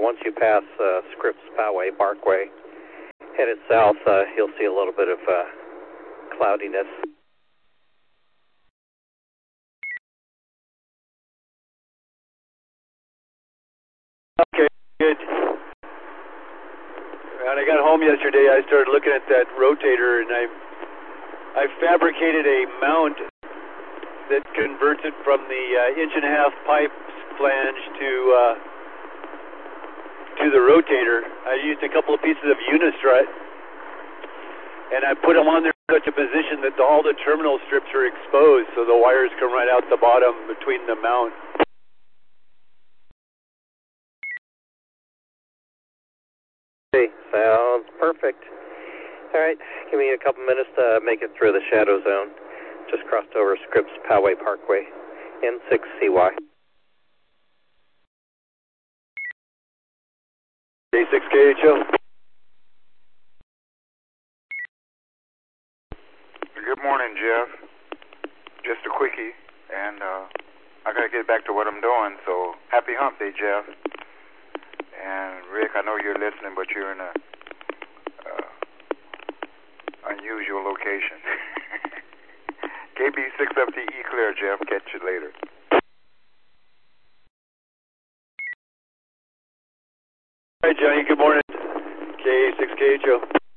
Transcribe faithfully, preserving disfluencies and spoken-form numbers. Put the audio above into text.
once you pass uh, Scripps Poway Parkway, headed south, uh, you'll see a little bit of uh, cloudiness. Okay, good. When I got home yesterday, I started looking at that rotator, and I I fabricated a mount that converts it from the uh, inch and a half pipe flange to uh, to the rotator. I used a couple of pieces of unistrut, and I put them on there in such a position that the, all the terminal strips are exposed, so the wires come right out the bottom between the mount. Okay, sounds perfect. All right, give me a couple minutes to make it through the shadow zone. Just crossed over Scripps Poway Parkway, N six C Y. K six K H O. Good morning, Jeff. Just a quickie, and uh, I got to get back to what I'm doing, so happy hump day, Jeff. And Rick, I know you're listening, but you're in a uh, unusual location. K B six F T E clear, Jeff. Catch you later. All right, Johnny, good morning. K six K H O.